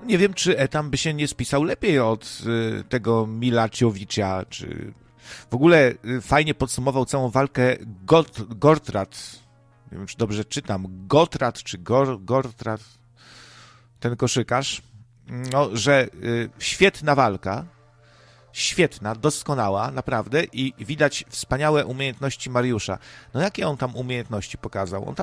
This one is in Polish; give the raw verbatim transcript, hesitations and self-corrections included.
Nie wiem, czy Etam by się nie spisał lepiej od y, tego Milaciowicza, czy w ogóle y, fajnie podsumował całą walkę Got, Gortrat. Nie wiem, czy dobrze czytam. Gotrat, czy Gor, Gortrat, ten koszykarz. No, że y, świetna walka, świetna, doskonała, naprawdę, i widać wspaniałe umiejętności Mariusza. No jakie on tam umiejętności pokazał? On tam